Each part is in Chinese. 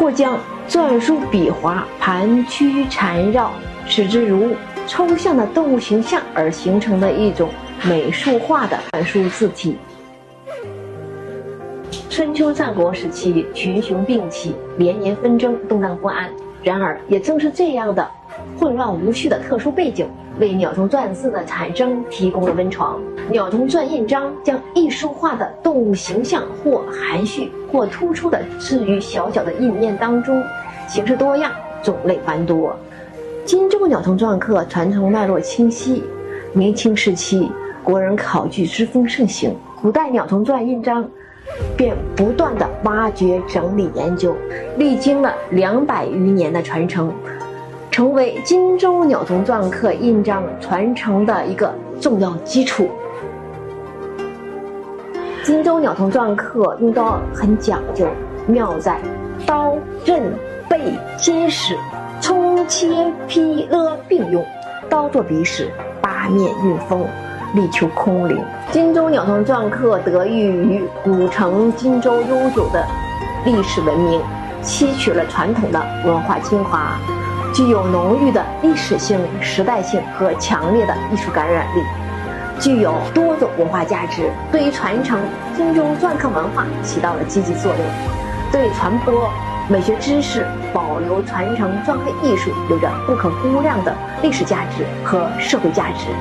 或将篆书笔划盘曲缠绕，使之如抽象的动物形象而形成的一种美术化的篆书字体。春秋战国时期群雄并起，连年纷争，动荡不安。然而也正是这样的混乱无序的特殊背景，为鸟虫篆字的产生提供了温床。鸟虫篆印章将艺术化的动物形象或含蓄或突出的置于小小的印面当中，形式多样，种类繁多。荆州鸟虫篆刻传承脉络清晰。明清时期，国人考据之风盛行，古代鸟虫篆印章便不断地挖掘、整理、研究，历经了200余年的传承，成为荆州鸟虫篆刻印章传承的一个重要基础。荆州鸟虫篆刻用刀很讲究，妙在刀、刃、背皆使，冲、切、劈、勒并用，刀作笔使，八面运锋，力求空灵。荆州鸟虫篆刻得益于古城荆州悠久的历史文明，吸取了传统的文化精华，具有浓郁的历史性、时代性和强烈的艺术感染力，具有多种文化价值，对于传承荆州篆刻文化起到了积极作用，对传播美学知识、保留传承篆刻艺术有着不可估量的历史价值和社会价值。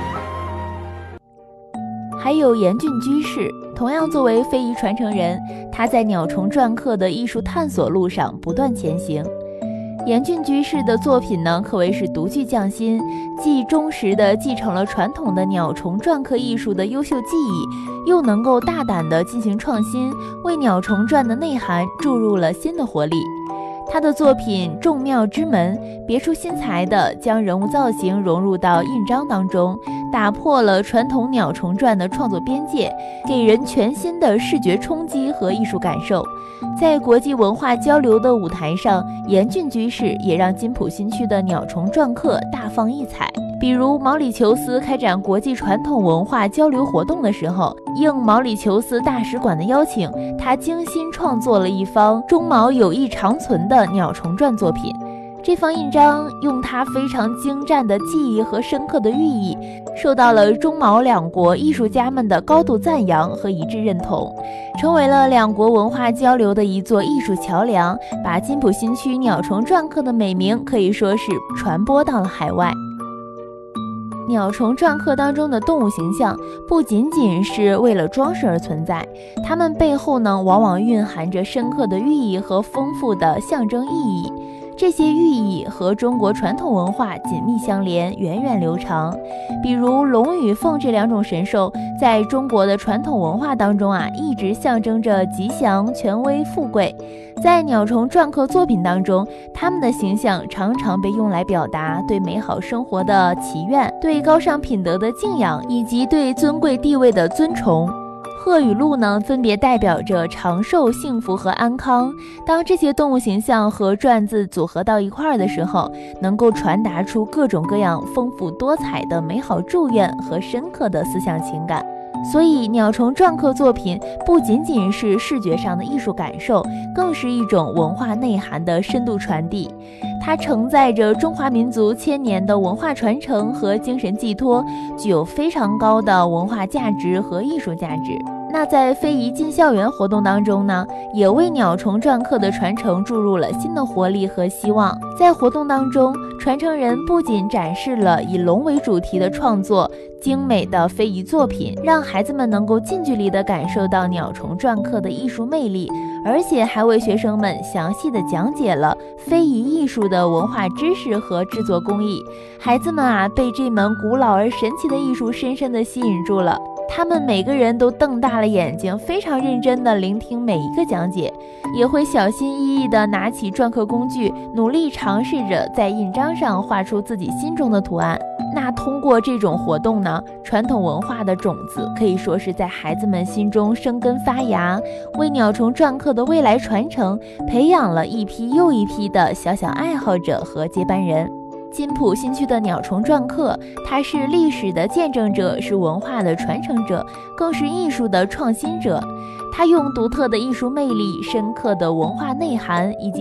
还有严峻居士，同样作为非遗传承人，他在鸟虫篆刻的艺术探索路上不断前行。严峻居士的作品呢，可谓是独具匠心，既忠实地继承了传统的鸟虫篆刻艺术的优秀技艺，又能够大胆地进行创新，为鸟虫篆的内涵注入了新的活力。他的作品众妙之门，别出心裁地将人物造型融入到印章当中，打破了传统鸟虫篆的创作边界，给人全新的视觉冲击和艺术感受。在国际文化交流的舞台上，严峻居士也让金浦新区的鸟虫篆刻大放异彩。比如毛里求斯开展国际传统文化交流活动的时候，应毛里求斯大使馆的邀请，他精心创作了一方中毛友谊长存的鸟虫篆作品。这方印章用它非常精湛的技艺和深刻的寓意，受到了中毛两国艺术家们的高度赞扬和一致认同，成为了两国文化交流的一座艺术桥梁，把金浦新区鸟虫篆刻的美名可以说是传播到了海外。鸟虫篆刻当中的动物形象不仅仅是为了装饰而存在，它们背后呢，往往蕴含着深刻的寓意和丰富的象征意义。这些寓意和中国传统文化紧密相连，源远流长。比如龙与凤这两种神兽，在中国的传统文化当中一直象征着吉祥、权威、富贵。在鸟虫篆刻作品当中，它们的形象常常被用来表达对美好生活的祈愿，对高尚品德的敬仰，以及对尊贵地位的尊崇。鹤与鹿呢，分别代表着长寿、幸福和安康。当这些动物形象和篆字组合到一块儿的时候，能够传达出各种各样丰富多彩的美好祝愿和深刻的思想情感。所以鸟虫篆刻作品不仅仅是视觉上的艺术感受，更是一种文化内涵的深度传递。它承载着中华民族千年的文化传承和精神寄托，具有非常高的文化价值和艺术价值。那在非遗进校园活动当中呢，也为鸟虫篆刻的传承注入了新的活力和希望。在活动当中，传承人不仅展示了以龙为主题的创作精美的非遗作品，让孩子们能够近距离地感受到鸟虫篆刻的艺术魅力，而且还为学生们详细地讲解了非遗艺术的文化知识和制作工艺。孩子们被这门古老而神奇的艺术深深地吸引住了，他们每个人都瞪大了眼睛，非常认真地聆听每一个讲解，也会小心翼翼地拿起篆刻工具，努力尝试着在印章上画出自己心中的图案。那通过这种活动呢，传统文化的种子可以说是在孩子们心中生根发芽，为鸟虫篆刻的未来传承培养了一批又一批的小小爱好者和接班人。金浦新区的鸟虫篆刻，它是历史的见证者，是文化的传承者，更是艺术的创新者。它用独特的艺术魅力、深刻的文化内涵以及